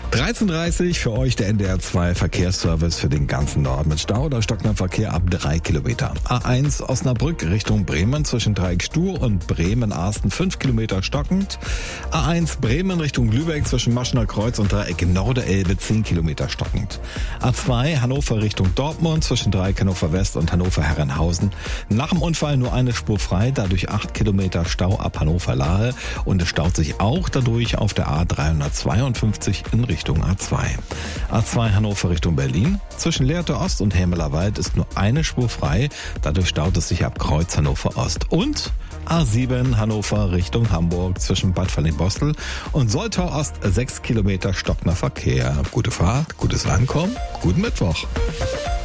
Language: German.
13:30 für euch der NDR2 Verkehrsservice für den ganzen Norden mit Stau oder stockendem Verkehr ab 3 Kilometer. A1 Osnabrück Richtung Bremen zwischen Dreieck Stuhr und Bremen-Arsten 5 Kilometer stockend. A1 Bremen Richtung Lübeck zwischen Maschener Kreuz und Dreieck Norderelbe 10 Kilometer stockend. A2 Hannover Richtung Dortmund zwischen Dreieck Hannover West und Hannover Herrenhausen. Nach dem Unfall nur eine Spur frei, dadurch 8 Kilometer Stau ab Hannover-Lahe und es staut sich auch dadurch auf der A352 in Richtung A2. A2 Hannover Richtung Berlin. Zwischen Lehrte Ost und Hämeler Wald ist nur eine Spur frei. Dadurch staut es sich ab Kreuz Hannover Ost. Und A7 Hannover Richtung Hamburg zwischen Bad Falling-Bostel und Soltau Ost 6 Kilometer stockender Verkehr. Gute Fahrt, gutes Ankommen, guten Mittwoch.